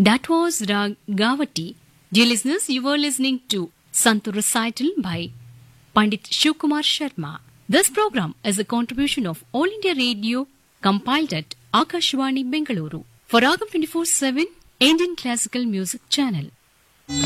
That was Rag Gavati. Dear listeners, you were listening to Santur recital by Pandit Shivkumar Sharma. This program is a contribution of All India Radio, compiled at Akashvani Bengaluru for Ragam 24/7 Indian Classical Music Channel.